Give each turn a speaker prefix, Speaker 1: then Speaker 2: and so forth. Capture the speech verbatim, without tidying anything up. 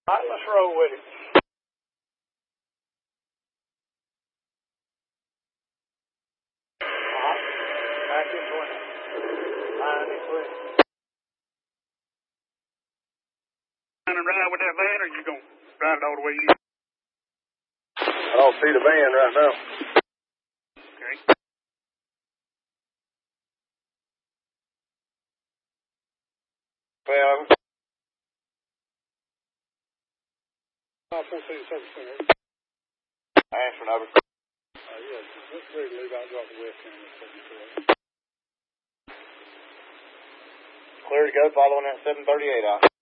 Speaker 1: All right, let's roll with it. All right, back in twenty. Line in twenty. And ride with that van, or you gonna drive it all the way in?
Speaker 2: I don't see the van right now.
Speaker 1: Okay.
Speaker 2: Well,
Speaker 1: five four two service center.
Speaker 2: Ashford, over.
Speaker 1: Uh, yeah, let's ready to leave out, drop the west end.
Speaker 2: Clear to go following that seven thirty-eight out.